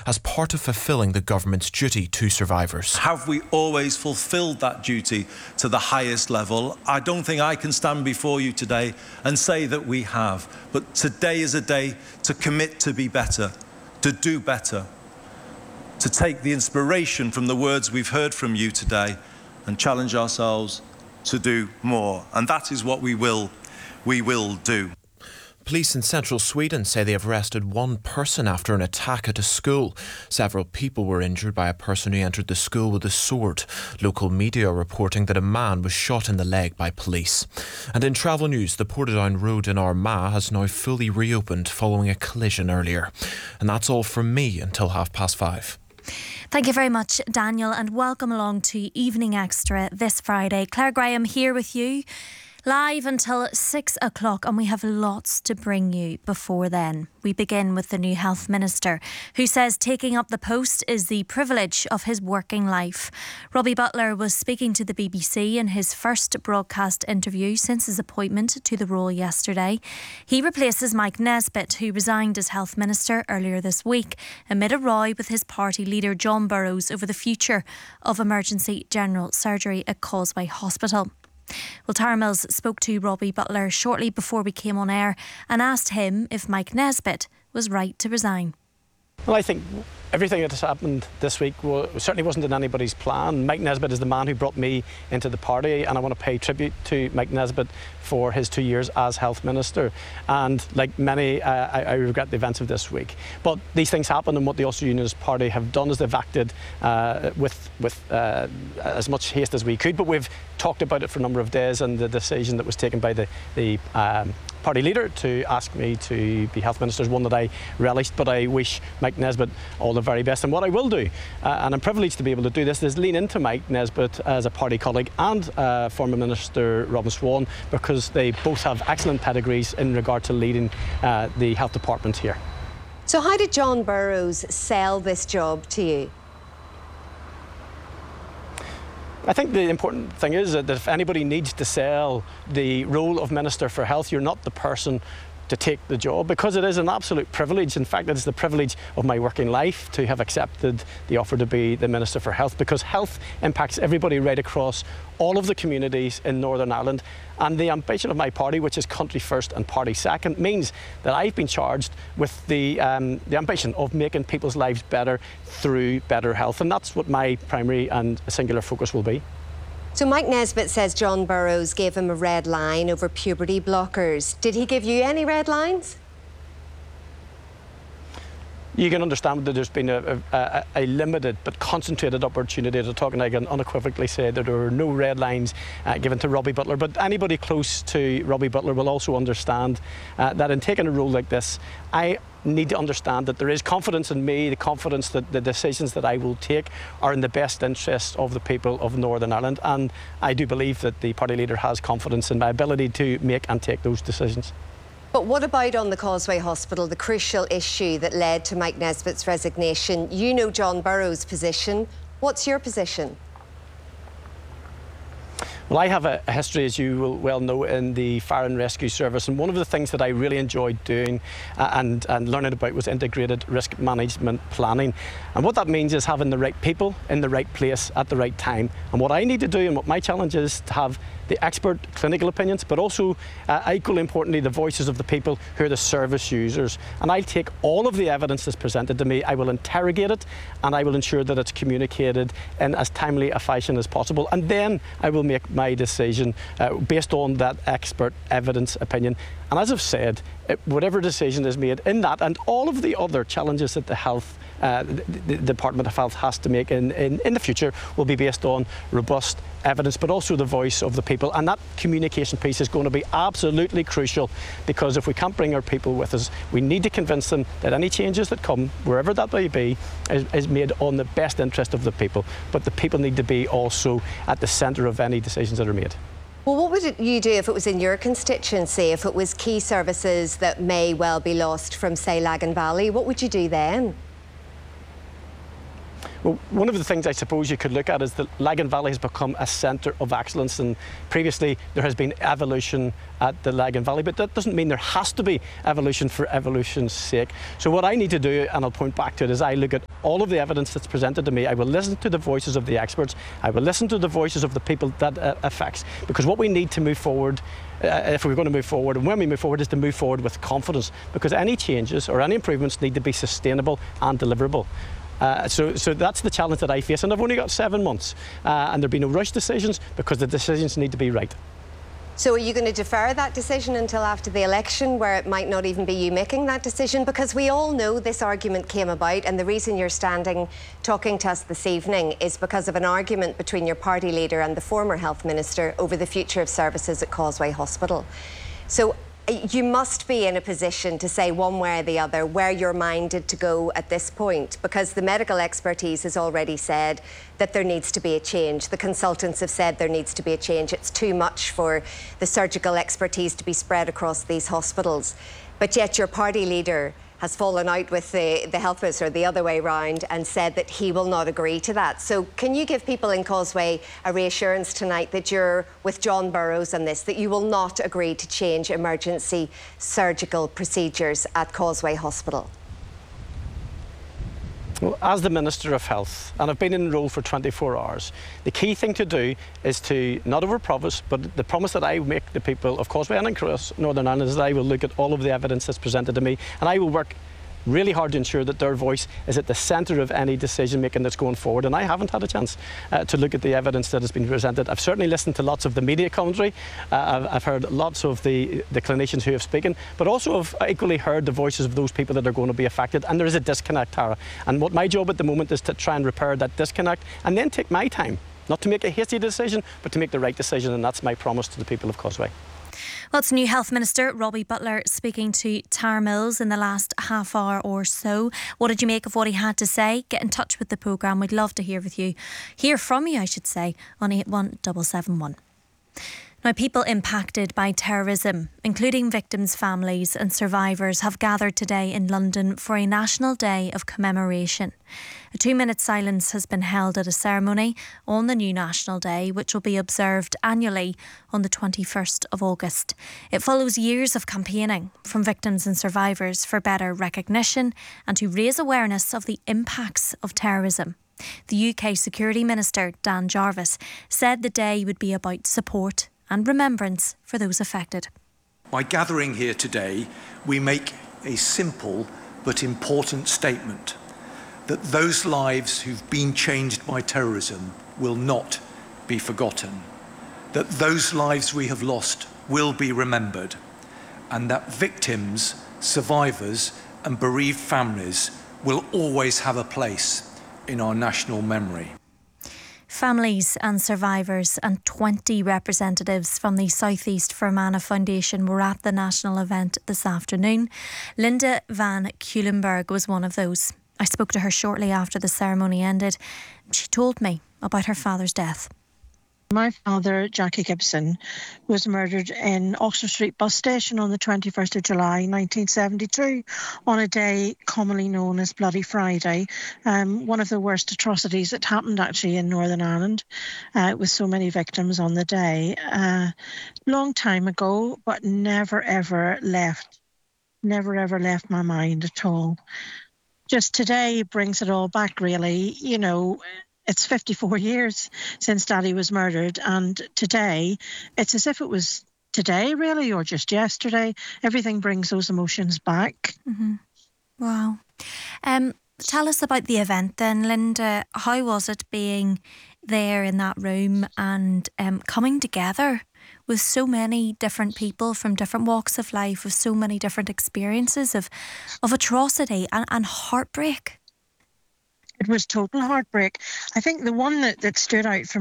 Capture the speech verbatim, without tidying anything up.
as part of fulfilling the government's duty to survivors. Have we always fulfilled that duty to the highest level? I don't think I can stand before you today and say that we have. But today is a day to commit to be better, to do better, to take the inspiration from the words we've heard from you today and challenge ourselves to do more. And that is what we will, we will do. Police in central Sweden say they have arrested one person after an attack at a school. Several people were injured by a person who entered the school with a sword. Local media are reporting that a man was shot in the leg by police. And in travel news, the Portadown Road in Armagh has now fully reopened following a collision earlier. And that's all from me until half past five. Thank you very much, Daniel, and welcome along to Evening Extra this Friday. Claire Graham here with you, live until six o'clock, and we have lots to bring you before then. We begin with the new Health Minister, who says taking up the post is the privilege of his working life. Robbie Butler was speaking to the B B C in his first broadcast interview since his appointment to the role yesterday. He replaces Mike Nesbitt, who resigned as Health Minister earlier this week, amid a row with his party leader John Burrows over the future of emergency general surgery at Causeway Hospital. Well, Tara Mills spoke to Robbie Butler shortly before we came on air and asked him if Mike Nesbitt was right to resign. Well, I think everything that has happened this week certainly wasn't in anybody's plan. Mike Nesbitt is the man who brought me into the party, and I want to pay tribute to Mike Nesbitt for his two years as Health Minister. And like many, uh, I, I regret the events of this week. But these things happen, and what the Ulster Unionist Party have done is they've acted uh, with, with uh, as much haste as we could. But we've talked about it for a number of days, and the decision that was taken by the, the um, party leader to ask me to be Health Minister is one that I relished, but I wish Mike Nesbitt all the very best. And what I will do, uh, and I'm privileged to be able to do this, is lean into Mike Nesbitt as a party colleague and uh, former Minister Robin Swan, because they both have excellent pedigrees in regard to leading uh, the health department here. So how did John Burrows sell this job to you? I think the important thing is that if anybody needs to sell the role of Minister for Health, you're not the person to take the job, because it is an absolute privilege. In fact, it is the privilege of my working life to have accepted the offer to be the Minister for Health, because health impacts everybody right across all of the communities in Northern Ireland. And the ambition of my party, which is country first and party second, means that I've been charged with the, um, the ambition of making people's lives better through better health. And that's what my primary and singular focus will be. So Mike Nesbitt says John Burrows gave him a red line over puberty blockers. Did he give you any red lines? You can understand that there's been a, a, a limited but concentrated opportunity to talk, and I can unequivocally say that there were no red lines uh, given to Robbie Butler. But anybody close to Robbie Butler will also understand uh, that in taking a role like this, I need to understand that there is confidence in me, the confidence that the decisions that I will take are in the best interest of the people of Northern Ireland. And I do believe that the party leader has confidence in my ability to make and take those decisions. But what about on the Causeway Hospital, the crucial issue that led to Mike Nesbitt's resignation? You know John Burrows' position. What's your position? Well, I have a, a history, as you will well know, in the Fire and Rescue Service, and one of the things that I really enjoyed doing uh, and, and learning about was integrated risk management planning. And what that means is having the right people in the right place at the right time. And what I need to do, and what my challenge is, to have the expert clinical opinions, but also, uh, equally importantly, the voices of the people who are the service users. And I'll take all of the evidence that's presented to me, I will interrogate it, and I will ensure that it's communicated in as timely a fashion as possible. And then I will make my decision uh, based on that expert evidence opinion. And as I've said, it, whatever decision is made in that and all of the other challenges that the health uh, the, the Department of Health has to make in, in, in the future will be based on robust evidence, but also the voice of the people. And that communication piece is going to be absolutely crucial, because if we can't bring our people with us, we need to convince them that any changes that come, wherever that may be, is, is made on the best interest of the people. But the people need to be also at the centre of any decisions that are made. Well, what would you do if it was in your constituency, if it was key services that may well be lost from, say, Lagan Valley? What would you do then? Well, one of the things I suppose you could look at is that Lagan Valley has become a centre of excellence, and previously there has been evolution at the Lagan Valley, but that doesn't mean there has to be evolution for evolution's sake. So what I need to do, and I'll point back to it, is I look at all of the evidence that's presented to me. I will listen to the voices of the experts. I will listen to the voices of the people that uh, affects, because what we need to move forward, uh, if we're going to move forward, and when we move forward, is to move forward with confidence, because any changes or any improvements need to be sustainable and deliverable. Uh, so, so that's the challenge that I face, and I've only got seven months, uh, and there'll be no rush decisions, because the decisions need to be right. So are you going to defer that decision until after the election, where it might not even be you making that decision? Because we all know this argument came about, and the reason you're standing talking to us this evening is because of an argument between your party leader and the former health minister over the future of services at Causeway Hospital. So you must be in a position to say one way or the other where you're minded to go at this point, because the medical expertise has already said that there needs to be a change. The consultants have said there needs to be a change. It's too much for the surgical expertise to be spread across these hospitals. But yet your party leader has fallen out with the, the health minister the other way round and said that he will not agree to that. So can you give people in Causeway a reassurance tonight that you're with John Burrows on this, that you will not agree to change emergency surgical procedures at Causeway Hospital? Well, as the Minister of Health, and I've been in the role for twenty-four hours, the key thing to do is to not over-promise, but the promise that I make the people of Causeway and across Northern Ireland is that I will look at all of the evidence that's presented to me, and I will work really hard to ensure that their voice is at the centre of any decision making that's going forward. And I haven't had a chance uh, to look at the evidence that has been presented. I've certainly listened to lots of the media commentary. Uh, I've, I've heard lots of the, the clinicians who have spoken, but also have equally heard the voices of those people that are going to be affected. And there is a disconnect, Tara. And what my job at the moment is to try and repair that disconnect, and then take my time, not to make a hasty decision, but to make the right decision. And that's my promise to the people of Causeway. Well, it's new Health Minister Robbie Butler speaking to Tara Mills in the last half hour or so. What did you make of what he had to say? Get in touch with the programme. We'd love to hear with you. Hear from you, I should say, on eight one seven seven one. Now, people impacted by terrorism, including victims' families and survivors, have gathered today in London for a National Day of Commemoration. A two-minute silence has been held at a ceremony on the new National Day, which will be observed annually on the twenty-first of August. It follows years of campaigning from victims and survivors for better recognition and to raise awareness of the impacts of terrorism. The U K Security Minister, Dan Jarvis, said the day would be about support and remembrance for those affected. By gathering here today, we make a simple but important statement that those lives who've been changed by terrorism will not be forgotten, that those lives we have lost will be remembered, and that victims, survivors and bereaved families will always have a place in our national memory. Families and survivors and twenty representatives from the South East Fermanagh Foundation were at the national event this afternoon. Linda van Culenberg was one of those. I spoke to her shortly after the ceremony ended. She told me about her father's death. My father, Jackie Gibson, was murdered in Oxford Street bus station on the twenty-first of July nineteen seventy-two on a day commonly known as Bloody Friday, um, one of the worst atrocities that happened actually in Northern Ireland, uh, with so many victims on the day. Uh, long time ago, but never ever left, never ever left my mind at all. Just today brings it all back, really. You know, it's fifty-four years since Daddy was murdered, and today, it's as if it was today, really, or just yesterday. Everything brings those emotions back. Mm-hmm. Wow. Um, tell us about the event then, Linda. How was it being there in that room and um, coming together with so many different people from different walks of life, with so many different experiences of, of atrocity and, and heartbreak? It was total heartbreak. I think the one that, that stood out for